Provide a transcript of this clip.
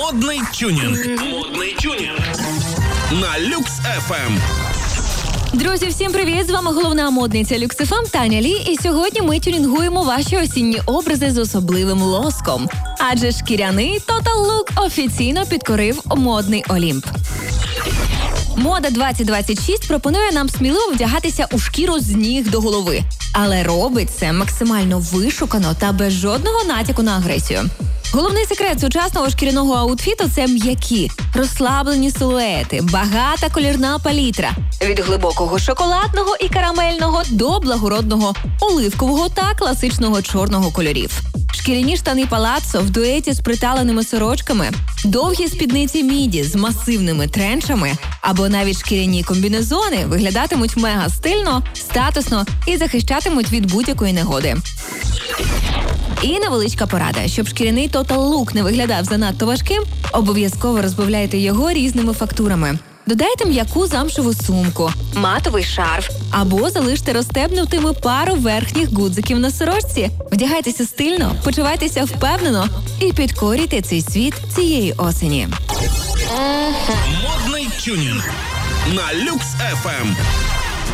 Модний тюнінг. Модний тюнінг. На Люкс FM. Друзі, всім привіт! З вами головна модниця Люкс FM Таня Лі. І сьогодні ми тюнінгуємо ваші осінні образи з особливим лоском. Адже шкіряний Total Look офіційно підкорив модний Олімп. Мода 2026 пропонує нам сміливо вдягатися у шкіру з ніг до голови. Але робить це максимально вишукано та без жодного натяку на агресію. Головний секрет сучасного шкіряного аутфіту – це м'які, розслаблені силуети, багата колірна палітра. Від глибокого шоколадного і карамельного до благородного оливкового та класичного чорного кольорів. Шкіряні штани палаццо в дуеті з приталеними сорочками, довгі спідниці міді з масивними тренчами або навіть шкіряні комбінезони виглядатимуть мега стильно, статусно і захищатимуть від будь-якої негоди. І невеличка порада. Щоб шкіряний Total Look не виглядав занадто важким, обов'язково розбавляйте його різними фактурами. Додайте м'яку замшеву сумку, матовий шарф або залиште розстебнутими пару верхніх гудзиків на сорочці. Вдягайтеся стильно, почувайтеся впевнено і підкорюйте цей світ цієї осені. Модний тюнінг. На Люкс FM.